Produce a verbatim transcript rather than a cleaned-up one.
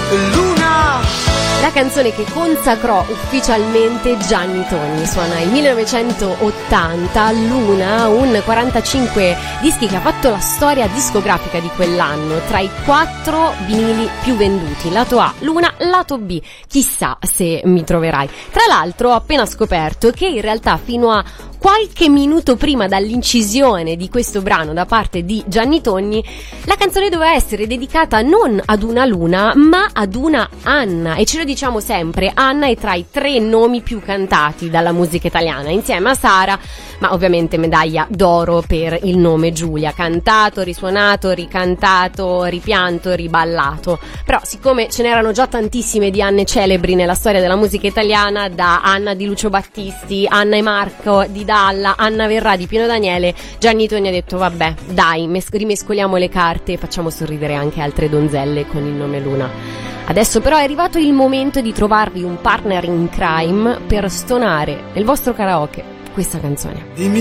Luna. La canzone che consacrò ufficialmente Gianni Togni. Suona il millenovecentottanta, Luna, un quarantacinque dischi che ha fatto la storia discografica di quell'anno, tra i quattro vinili più venduti, lato A, Luna, lato B, chissà se mi troverai. Tra l'altro ho appena scoperto che in realtà fino a qualche minuto prima dall'incisione di questo brano da parte di Gianni Togni, la canzone doveva essere dedicata non ad una Luna ma ad una Anna, e ce lo diciamo sempre, Anna è tra i tre nomi più cantati dalla musica italiana insieme a Sara, ma ovviamente medaglia d'oro per il nome Giulia, cantato, risuonato, ricantato, ripianto, riballato. Però siccome ce n'erano già tantissime di Anne celebri nella storia della musica italiana, da Anna di Lucio Battisti, Anna e Marco di Dalla, Anna Verrà di Pino Daniele, Gianni Togni ha detto vabbè dai, mes- rimescoliamo le carte e facciamo sorridere anche altre donzelle con il nome Luna. Adesso però è arrivato il momento di trovarvi un partner in crime per stonare nel vostro karaoke questa canzone.